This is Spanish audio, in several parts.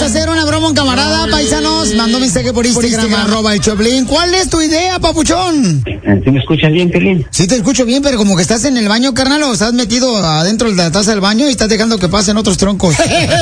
a hacer una broma a un camarada, paisanos. Mandó mensaje por Instagram, @el Choplin. ¿Cuál es tu idea, papuchón? ¿Sí me escuchas bien, Pelín? Sí, te escucho bien, pero como que estás en el baño, carnal, o estás metido adentro de la taza del baño y estás dejando que pasen otros troncos.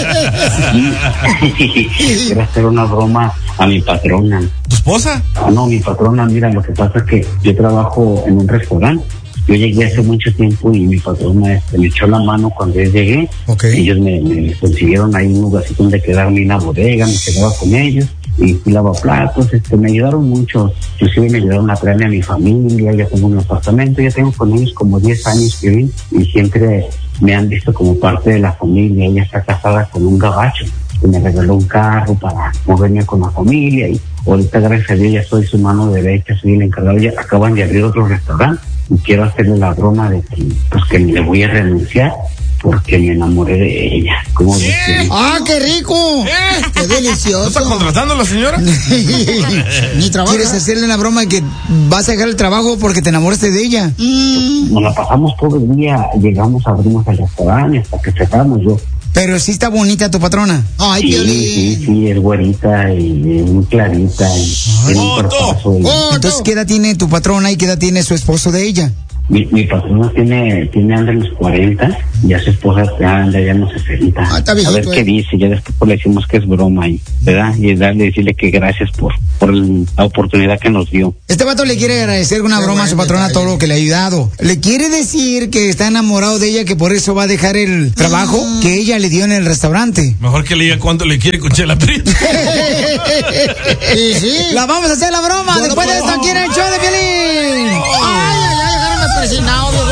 Quiero hacer una broma a mi patrona. ¿Tu esposa? No, mi patrona, mira, lo que pasa es que yo trabajo en un restaurante. Yo llegué hace mucho tiempo y mi patrona me echó la mano cuando yo llegué. Okay. Ellos me consiguieron ahí un lugarcito donde quedarme en la bodega, me quedaba con ellos y lavaplatos, me ayudaron mucho. Inclusive me ayudaron a traerme a mi familia. Ya tengo un apartamento, ya tengo con ellos como 10 años que vi y siempre me han visto como parte de la familia. Ella está casada con un gabacho que me regaló un carro para moverme con la familia y ahorita gracias a Dios ya soy su mano derecha, soy el encargado. Ya acaban de abrir otro restaurante y quiero hacerle la broma de que pues que le voy a renunciar porque me enamoré de ella. ¿Cómo ves? ¡Ah, qué rico! ¡Qué delicioso! ¿No está contratando a la señora? Ni trabajo. ¿Quieres hacerle una broma de que vas a dejar el trabajo porque te enamoraste de ella? Nos la pasamos todo el día, llegamos, abrimos el restaurante hasta que cerramos. Yo Pero sí está bonita tu patrona. Ay, Piolín. Sí, es güerita y muy clarita y tiene un cuerpazo. Entonces, ¿qué edad tiene tu patrona y qué edad tiene su esposo de ella? Mi patrona anda en los 40, ya su esposa anda ya en los 60. Está a ver viejito, qué dice, ya después le decimos que es broma, ¿verdad? Y decirle que gracias por la oportunidad que nos dio. Este vato le quiere agradecer una broma a su patrona todo lo que le ha ayudado. Le quiere decir que está enamorado de ella, que por eso va a dejar el trabajo que ella le dio en el restaurante. Mejor que le diga cuánto le quiere con Chela Prieto. Sí. La vamos a hacer la broma. Después de esto, aquí en el show de Piolín. Ay, dejaron presionado,